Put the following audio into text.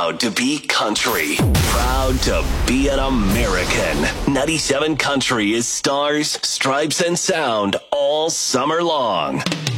Proud to be country. Proud to be an American. 97 Country is stars, stripes, and sound all summer long.